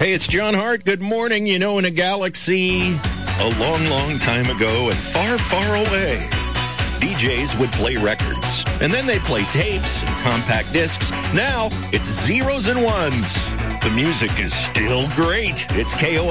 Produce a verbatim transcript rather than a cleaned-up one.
Hey, it's John Hart. Good morning. You know, in a galaxy a long, long time ago and far, far away, D Js would play records, and then they'd play tapes and compact discs. Now, it's zeros and ones. The music is still great. It's K O